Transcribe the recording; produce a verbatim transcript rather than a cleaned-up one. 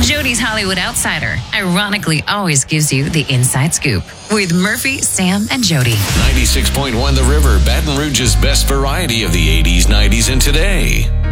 Jody's Hollywood Outsider ironically always gives you the inside scoop with Murphy, Sam, and Jody. ninety-six point one The River, Baton Rouge's best variety of the eighties, nineties, and today.